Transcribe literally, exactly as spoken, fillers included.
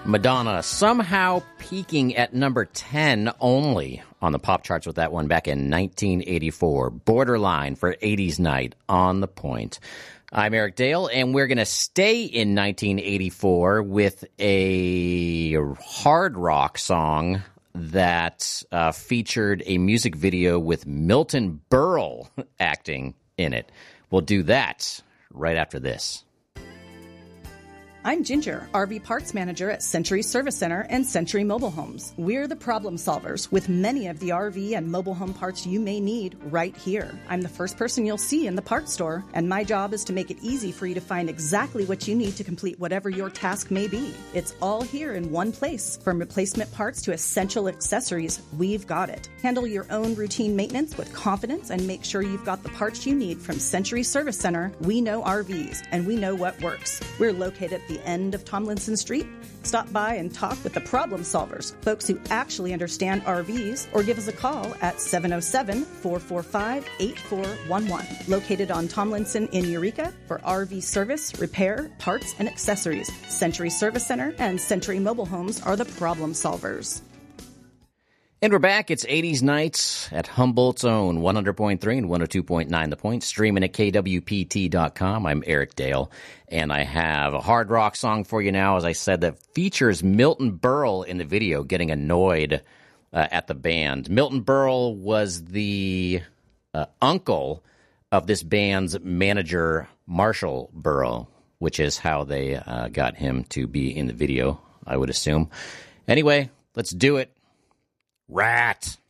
Madonna somehow peaking at number ten only on the pop charts with that one back in nineteen eighty-four. Borderline for eighties night on the point. I'm Eric Dale, and we're going to stay in nineteen eighty-four with a hard rock song that uh, featured a music video with Milton Berle acting in it. We'll do that right after this. I'm Ginger, R V Parts Manager at Century Service Center and Century Mobile Homes. We're the problem solvers with many of the R V and mobile home parts you may need right here. I'm the first person you'll see in the parts store, and my job is to make it easy for you to find exactly what you need to complete whatever your task may be. It's all here in one place. From replacement parts to essential accessories, we've got it. Handle your own routine maintenance with confidence and make sure you've got the parts you need from Century Service Center. We know R Vs, and we know what works. We're located at the end of Tomlinson Street. Stop by and talk with the problem solvers, folks who actually understand R Vs, or give us a call at seven oh seven, four four five, eight four one one. Located on Tomlinson in Eureka for R V service, repair, parts, and accessories. Century Service Center and Century Mobile Homes are the problem solvers. And we're back. It's eighties Nights at Humboldt's own one hundred point three and one oh two point nine The Point, streaming at K W P T dot com. I'm Eric Dale, and I have a hard rock song for you now, as I said, that features Milton Berle in the video getting annoyed uh, at the band. Milton Berle was the uh, uncle of this band's manager, Marshall Berle, which is how they uh, got him to be in the video, I would assume. Anyway, let's do it. Rat.